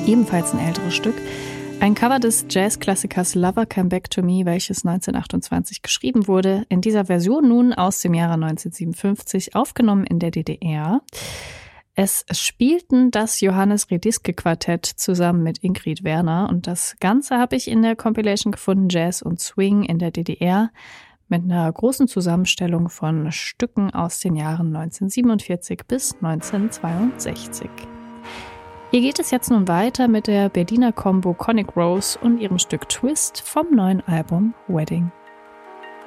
ebenfalls ein älteres Stück. Ein Cover des Jazzklassikers Lover Come Back to Me, welches 1928 geschrieben wurde. In dieser Version nun aus dem Jahre 1957, aufgenommen in der DDR. Es spielten das Johannes Rediske-Quartett zusammen mit Ingrid Werner. Und das Ganze habe ich in der Compilation gefunden, Jazz und Swing in der DDR, mit einer großen Zusammenstellung von Stücken aus den Jahren 1947 bis 1962. Hier geht es jetzt nun weiter mit der Berliner Combo Conic Rose und ihrem Stück Twist vom neuen Album Wedding.